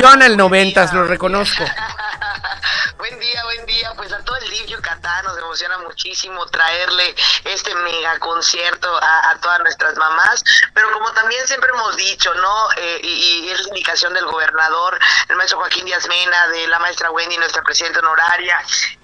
emociona el noventas, lo reconozco. Buen día, pues a todo el DIF Yucatán nos emociona muchísimo traerle este mega concierto a todas nuestras mamás, pero como también siempre hemos dicho, ¿no? Y es la indicación del gobernador, el maestro Joaquín Díaz Mena, de la maestra Wendy, nuestra presidenta honoraria,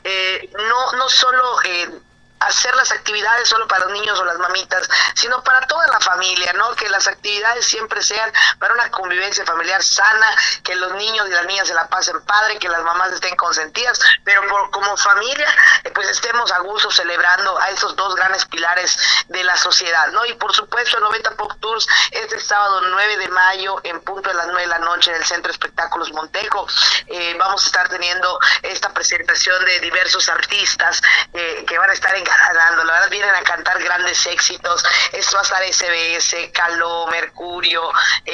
no solo hacer las actividades solo para los niños o las mamitas, sino para toda la familia, ¿no? Que las actividades siempre sean para una convivencia familiar sana, que los niños y las niñas se la pasen padre, que las mamás estén consentidas, pero como familia, pues estemos a gusto celebrando a esos dos grandes pilares de la sociedad, ¿no? Y por supuesto, 90 Pop Tours, este sábado 9 de mayo, en punto de las 9 de la noche, en el Centro de Espectáculos Montejo, vamos a estar teniendo esta presentación de diversos artistas que van a estar ganando, la verdad vienen a cantar grandes éxitos. Esto va a estar SBS, Caló, Mercurio,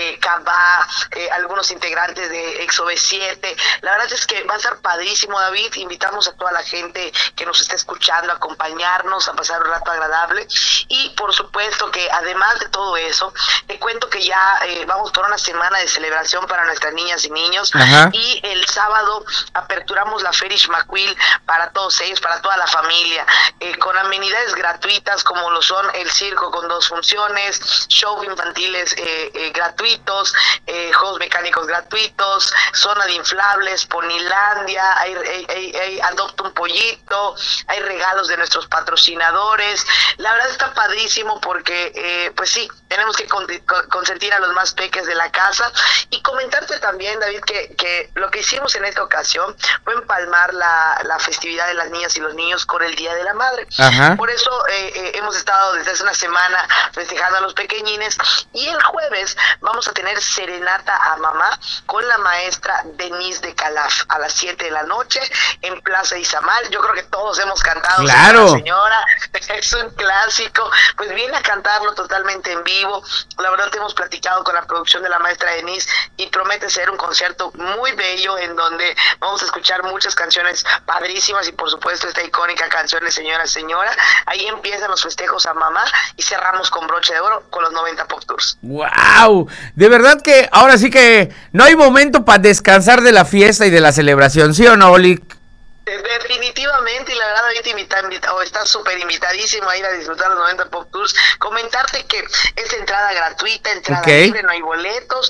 Cabá, algunos integrantes de EXO-B7. La verdad es que va a estar padrísimo, David. Invitamos a toda la gente que nos esté escuchando a acompañarnos, a pasar un rato agradable. Y por supuesto que además de todo eso, te cuento que ya vamos por una semana de celebración para nuestras niñas y niños. Ajá. Y el sábado aperturamos la Feria Ixmaquil para todos ellos, para toda la familia, con amenidades gratuitas como lo son el circo con 2 funciones, shows infantiles gratuitos, juegos mecánicos gratuitos, zona de inflables, Ponilandia, hay adopta un pollito, hay regalos de nuestros patrocinadores. La verdad está padrísimo porque pues sí, tenemos que consentir a los más peques de la casa. Y comentarte también, David, que lo que hicimos en esta ocasión fue empalmar la festividad de las niñas y los niños con el Día de la Madre. Ajá. Por eso hemos estado desde hace una semana festejando a los pequeñines, y el jueves vamos a tener serenata a mamá con la maestra Denise de Calaf a las 7 de la noche en Plaza Izamal. Yo creo que todos hemos cantado Claro. Señora, es un clásico. Pues viene a cantarlo totalmente en vivo. La verdad hemos platicado con la producción de la maestra Denise y promete ser un concierto muy bello en donde vamos a escuchar muchas canciones padrísimas y por supuesto esta icónica canción de Señora. Ahí empiezan los festejos a mamá y cerramos con broche de oro con los 90 Pop Tours. ¡Wow! De verdad que ahora sí que no hay momento para descansar de la fiesta y de la celebración, ¿sí o no, Oli? Definitivamente, y la verdad ahorita estás súper invitadísimo a ir a disfrutar los 90 Pop Tours. Comentarte que es entrada gratuita, entrada libre, no hay boletos,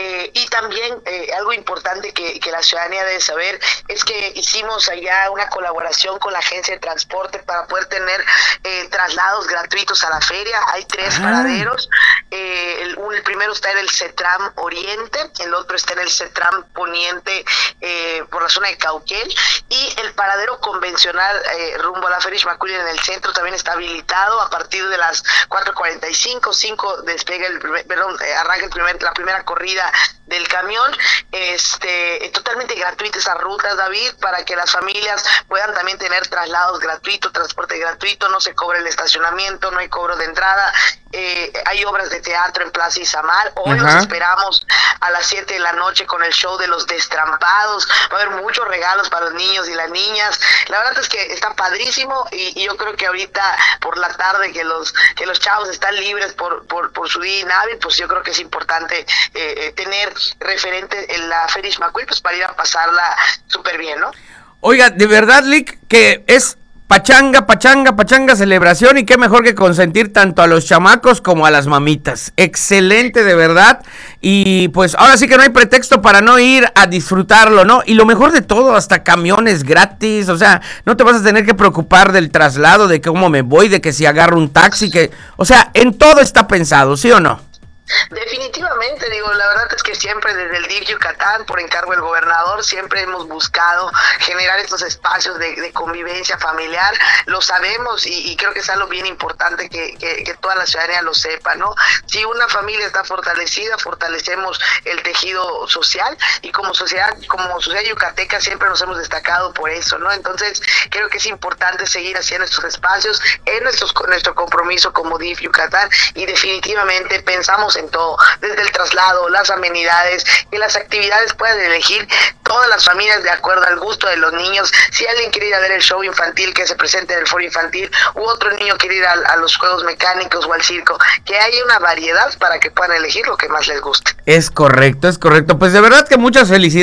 y también algo importante que la ciudadanía debe saber es que hicimos allá una colaboración con la agencia de transporte para poder tener traslados gratuitos a la feria. Hay 3 paraderos, el primero está en el CETRAM Oriente, el otro está en el CETRAM Poniente, por la zona de Cauquel, y el paradero convencional rumbo a la Feria Ixmaquil en el centro también está habilitado. A partir de las 4:45, 5 despega arranca la primera corrida del camión. Totalmente gratuita esa ruta, David, para que las familias puedan también tener traslados gratuitos, transporte gratuito, no se cobre el estacionamiento, no hay cobro de entrada. Hay obras de teatro en Plaza Izamal. Hoy los esperamos a las 7 de la noche con el show de los Destrampados. Va a haber muchos regalos para los niños y las niñas. La verdad es que está padrísimo, y yo creo que ahorita por la tarde que los chavos están libres por su día inhábil, pues yo creo que es importante tener referente en la Feria Ixmaquil, pues para ir a pasarla súper bien, ¿no? Oiga, de verdad, Lick, que es pachanga, celebración, y qué mejor que consentir tanto a los chamacos como a las mamitas. Excelente, de verdad. Y pues ahora sí que no hay pretexto para no ir a disfrutarlo, ¿no? Y lo mejor de todo, hasta camiones gratis, o sea, no te vas a tener que preocupar del traslado, de cómo me voy, de que si agarro un taxi, o sea, en todo está pensado, ¿sí o no? Definitivamente, digo, la verdad es que siempre desde el DIF Yucatán, por encargo del gobernador, siempre hemos buscado generar estos espacios de convivencia familiar. Lo sabemos, y creo que es algo bien importante que toda la ciudadanía lo sepa, ¿no? Si una familia está fortalecida, fortalecemos el tejido social, y como sociedad yucateca siempre nos hemos destacado por eso, ¿no? Entonces creo que es importante seguir haciendo estos espacios, nuestro compromiso como DIF Yucatán, y definitivamente pensamos en todo, desde el traslado, las amenidades, que las actividades puedan elegir todas las familias de acuerdo al gusto de los niños. Si alguien quiere ir a ver el show infantil que se presente en el foro infantil, u otro niño quiere ir a los juegos mecánicos o al circo, que haya una variedad para que puedan elegir lo que más les guste. Es correcto, pues de verdad que muchas felicidades.